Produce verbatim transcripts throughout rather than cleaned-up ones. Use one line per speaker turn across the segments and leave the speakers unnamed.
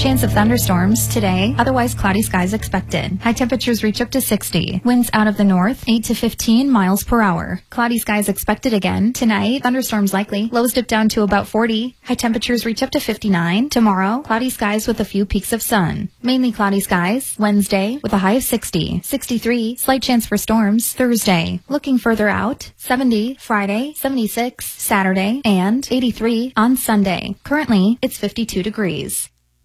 Chance of thunderstorms today, otherwise cloudy skies expected. High temperatures reach up to sixty. Winds out of the north, eight to fifteen miles per hour. Cloudy skies expected again. Tonight, thunderstorms likely. Lows dip down to about forty. High temperatures reach up to fifty-nine. Tomorrow, cloudy skies with a few peaks of sun. Mainly cloudy skies. Wednesday, with a high of sixty. sixty-three, slight chance for storms. Thursday, looking further out, seventy. Friday, seventy-six. Saturday, and eighty-three on Sunday. Currently, it's fifty-two degrees.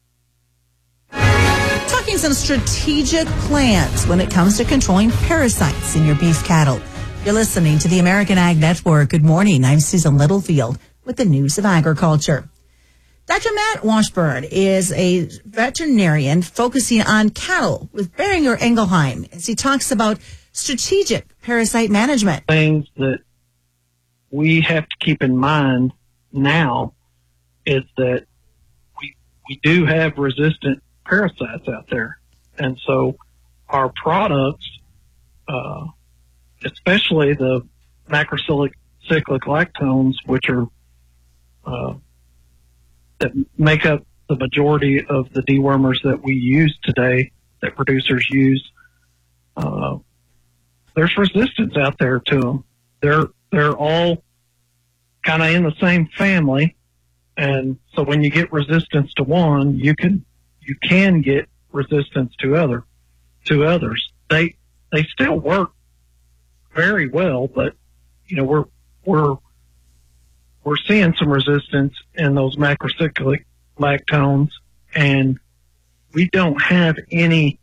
Talking some strategic plans when it comes to controlling parasites in your beef cattle. You're listening to the American Ag Network. Good morning. I'm Susan Littlefield with the news of agriculture. Doctor Matt Washburn is a veterinarian focusing on cattle with Boehringer Ingelheim as he talks about strategic parasite management.
Things that we have to keep in mind now is that we we do have resistant parasites out there. And so our products, uh, especially the macrocyclic cyclic lactones, which are uh, that make up the majority of the dewormers that we use today, that producers use, uh, there's resistance out there to them. They're they're all kind of in the same family, and so when you get resistance to one, you can you can get resistance to other to others. They they still work very well, but you know we're we're we're seeing some resistance in those macrocyclic lactones, and we don't have any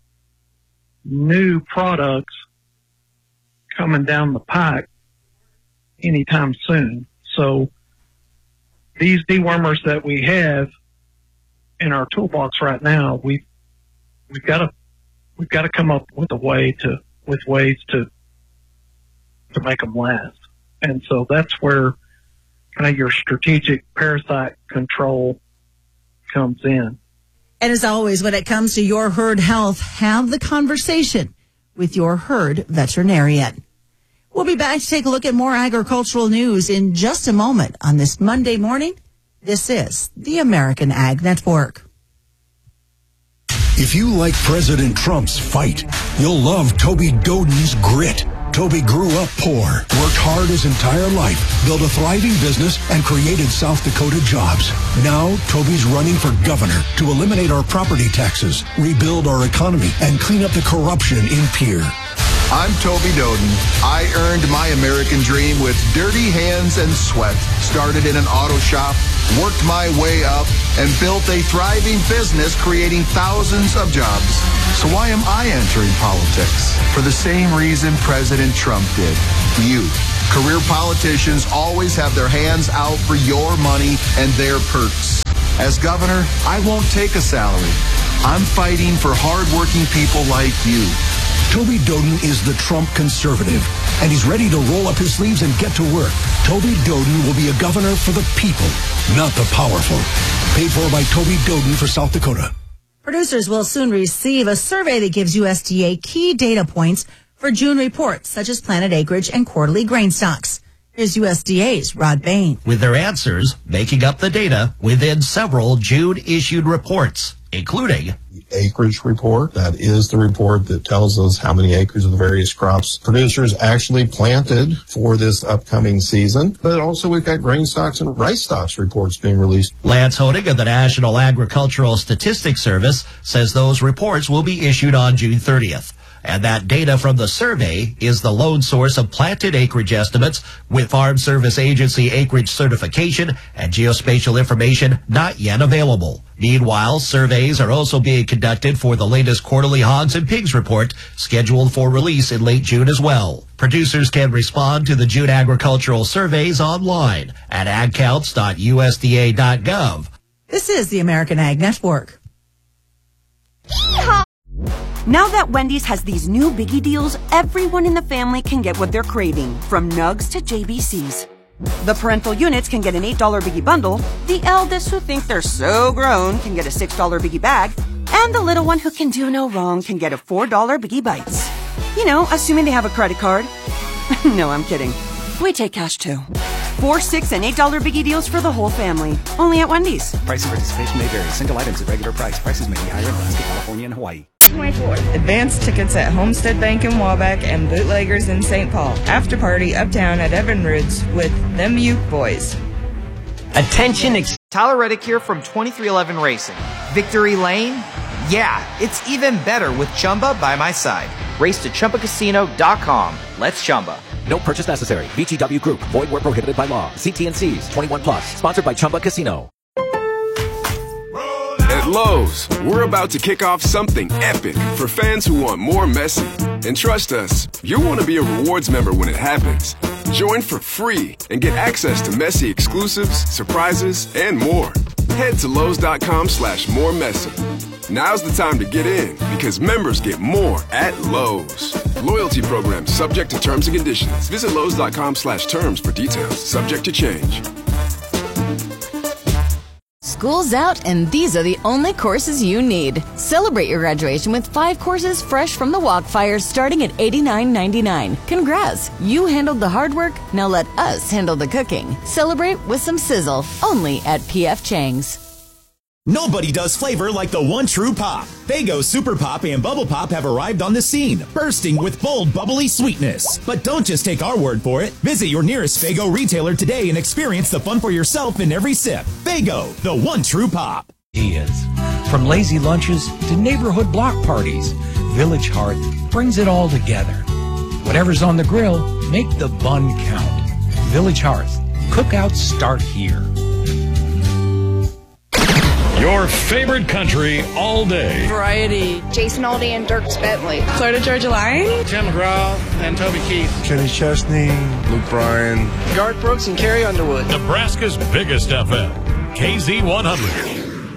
new products coming down the pike anytime soon. So these dewormers that we have in our toolbox right now, we've we've got to we've got to come up with a way to with ways to to make them last. And so that's where kind of your strategic parasite control comes in.
And as always, when it comes to your herd health, have the conversation with your herd veterinarian. We'll be back to take a look at more agricultural news in just a moment on this Monday morning. This is the American Ag Network.
If you like President Trump's fight, you'll love Toby Doden's grit. Toby grew up poor, worked hard his entire life, built a thriving business, and created South Dakota jobs. Now, Toby's running for governor to eliminate our property taxes, rebuild our economy, and clean up the corruption in Pierre.
I'm Toby Doden. I earned my American dream with dirty hands and sweat. Started in an auto shop, worked my way up, and built a thriving business creating thousands of jobs. So why am I entering politics? For the same reason President Trump did. You. Career politicians always have their hands out for your money and their perks. As governor, I won't take a salary. I'm fighting for hardworking people like you.
Toby Doden is the Trump conservative, and he's ready to roll up his sleeves and get to work. Toby Doden will be a governor for the people, not the powerful. Paid for by Toby Doden for South Dakota.
Producers will soon receive a survey that gives U S D A key data points for June reports, such as planted acreage and quarterly grain stocks. Here's U S D A's Rod Bain.
With their answers making up the data within several June-issued reports, including
acreage report. That is the report that tells us how many acres of the various crops producers actually planted for this upcoming season. But also we've got grain stocks and rice stocks reports being released.
Lance Honig of the National Agricultural Statistics Service says those reports will be issued on June thirtieth. And that data from the survey is the lone source of planted acreage estimates, with Farm Service Agency acreage certification and geospatial information not yet available. Meanwhile, surveys are also being conducted for the latest quarterly hogs and pigs report, scheduled for release in late June as well. Producers can respond to the June agricultural surveys online at ag counts dot U S D A dot gov.
This is the American Ag Network.
Yeehaw! Now that Wendy's has these new biggie deals, everyone in the family can get what they're craving, from nugs to J B Cs. The parental units can get an eight dollar biggie bundle, the eldest who think they're so grown can get a six dollar biggie bag, and the little one who can do no wrong can get a four dollar biggie bites. You know, assuming they have a credit card. No, I'm kidding. We take cash too. Four, six, and eight dollar biggie deals for the whole family. Only at Wendy's.
Price and participation may vary. Single items at regular price. Prices may be higher in Alaska, California, and Hawaii.
twenty-four. Advanced tickets at Homestead Bank in Waback and Bootleggers in Saint Paul. After party uptown at Evanroods with them Uke Boys.
Attention, ex- Tyler Reddick here from twenty-three eleven Racing. Victory Lane? Yeah, it's even better with Chumba by my side. Race to Chumba Casino dot com. Let's Chumba.
No purchase necessary. V G W Group. Void where prohibited by law. See T N Cs. twenty-one plus. Sponsored by Chumba Casino.
At Lowe's, we're about to kick off something epic for fans who want more Messi. And trust us, you'll want to be a rewards member when it happens. Join for free and get access to Messi exclusives, surprises, and more. Head to Lowe's.com slash more Messi. Now's the time to get in because members get more at Lowe's. Loyalty program subject to terms and conditions. Visit Lowe's.com slash terms for details. Subject to change.
School's out, and these are the only courses you need. Celebrate your graduation with five courses fresh from the Walkfire starting at eighty-nine ninety-nine. Congrats! You handled the hard work, now let us handle the cooking. Celebrate with some sizzle, only at P F Chang's.
Nobody does flavor like the one true pop. Faygo Super Pop and Bubble Pop have arrived on the scene, bursting with bold, bubbly sweetness. But don't just take our word for it. Visit your nearest Faygo retailer today and experience the fun for yourself in every sip. Faygo, the one true pop.
Ideas. From lazy lunches to neighborhood block parties, Village Hearth brings it all together. Whatever's on the grill, make the bun count. Village Hearth. Cookouts start here.
Your favorite country all day.
Variety. Jason Aldean and Dierks Bentley. Florida Georgia Line.
Tim McGraw and Toby Keith.
Kenny Chesney. Luke Bryan.
Garth Brooks and Carrie Underwood.
Nebraska's biggest F M. K Z one hundred.